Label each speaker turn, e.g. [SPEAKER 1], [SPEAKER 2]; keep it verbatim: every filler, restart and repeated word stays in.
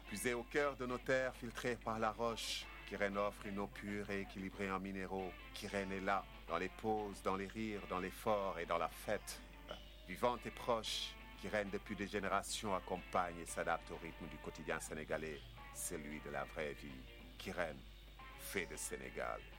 [SPEAKER 1] Puisée au cœur de nos terres filtrées par la roche, Kyrène offre une eau pure et équilibrée en minéraux. Kyrène est là, dans les pauses, dans les rires, dans l'effort et dans la fête. Vivante et proche, Kyrène depuis des générations accompagne et s'adapte au rythme du quotidien sénégalais, celui de la vraie vie. Kyrène, fée de Sénégal.